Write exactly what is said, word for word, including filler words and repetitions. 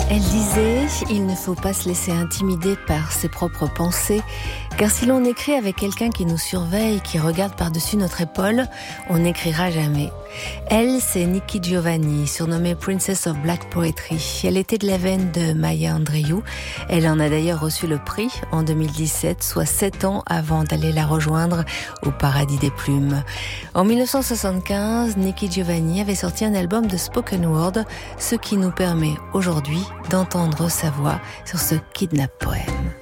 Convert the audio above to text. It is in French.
Elle disait « Il ne faut pas se laisser intimider par ses propres pensées, car si l'on écrit avec quelqu'un qui nous surveille, qui regarde par-dessus notre épaule, on n'écrira jamais. » Elle, c'est Nikki Giovanni, surnommée Princess of Black Poetry. Elle était de la veine de Maya Angelou. Elle en a d'ailleurs reçu le prix en deux mille dix-sept, soit sept ans avant d'aller la rejoindre au paradis des plumes. En mille neuf cent soixante-quinze, Nikki Giovanni avait sorti un album de spoken word, ce qui nous permet aujourd'hui d'entendre sa voix sur ce Kidnap Poème.